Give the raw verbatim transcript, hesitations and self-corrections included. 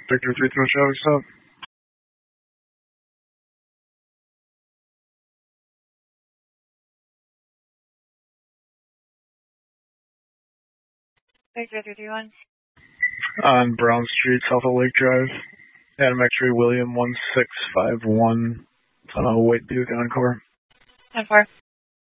Victor three three traffic stop. Victor three three one. On Brown Street, south of Lake Drive. Adam X-ray William one six five one. Uh, White Duke Encore. ten four.